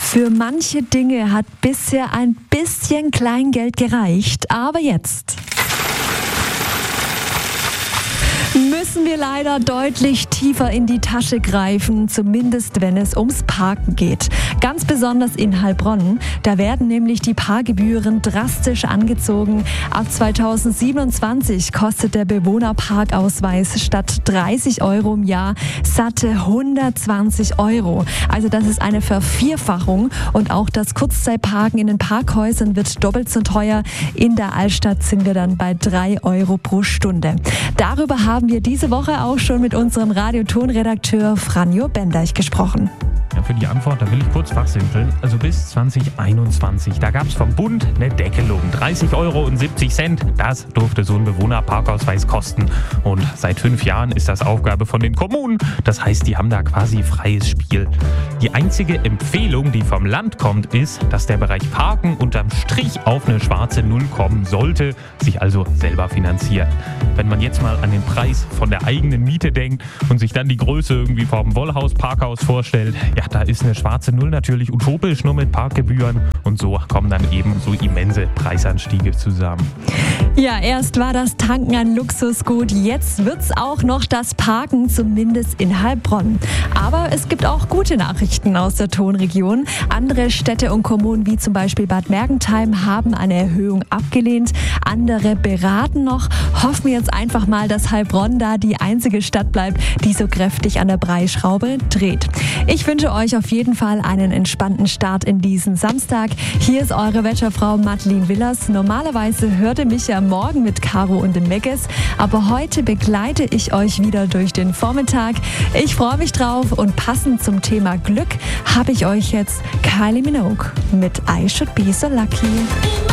Für manche Dinge hat bisher ein bisschen Kleingeld gereicht, aber jetzt müssen wir leider deutlich tiefer in die Tasche greifen, zumindest wenn es ums Parken geht. Ganz besonders in Heilbronn. Da werden nämlich die Parkgebühren drastisch angezogen. Ab 2027 kostet der Bewohnerparkausweis statt 30 € im Jahr satte 120 €. Also das ist eine Vervierfachung. Und auch das Kurzzeitparken in den Parkhäusern wird doppelt so teuer. In der Altstadt sind wir dann bei 3 € pro Stunde. Darüber haben wir diese Woche auch schon mit unserem Radio-Ton-Redakteur Franjo Bendeich gesprochen. Ja, für die Antwort, da will ich kurz fachsimpeln. Also bis 2021, da gab es vom Bund eine Deckelung. 30,70 €, das durfte so ein Bewohnerparkausweis kosten. Und seit 5 Jahren ist das Aufgabe von den Kommunen. Das heißt, die haben da quasi freies Spiel. Die einzige Empfehlung, die vom Land kommt, ist, dass der Bereich Parken unterm Strich auf eine schwarze Null kommen sollte, sich also selber finanziert. Wenn man jetzt mal an den Preis von der eigenen Miete denkt und sich dann die Größe irgendwie vom Wollhaus-Parkhaus vorstellt, ja, da ist eine schwarze Null natürlich utopisch, nur mit Parkgebühren. Und so kommen dann eben so immense Preisanstiege zusammen. Ja, erst war das Tanken ein Luxusgut, jetzt wird's auch noch das Parken, zumindest in Heilbronn. Aber es gibt auch gute Nachrichten aus der Tonregion. Andere Städte und Kommunen, wie zum Beispiel Bad Mergentheim, haben eine Erhöhung abgelehnt. Andere beraten noch. Hoffen wir jetzt einfach mal, dass Heilbronn da die einzige Stadt bleibt, die so kräftig an der Preisschraube dreht. Ich wünsche euch auf jeden Fall einen entspannten Start in diesen Samstag. Hier ist eure Wetterfrau Madeleine Willers. Normalerweise hört ihr mich ja morgen mit Caro und dem Meckes, aber heute begleite ich euch wieder durch den Vormittag. Ich freue mich drauf und passend zum Thema Glück habe ich euch jetzt Kylie Minogue mit I Should Be So Lucky.